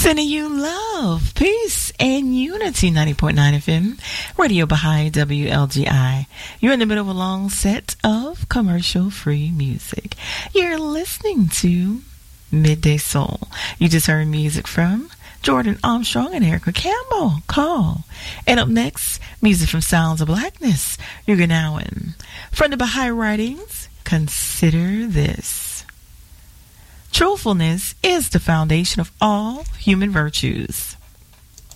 Sending you love, peace, and unity. 90.9 FM, Radio Baha'i, WLGI. You're in the middle of a long set of commercial-free music. You're listening to Midday Soul. You just heard music from Jordan Armstrong and Erica Campbell. Call. And up next, music from Sounds of Blackness. You're now in. From the Baha'i writings, consider this. Truthfulness is the foundation of all human virtues.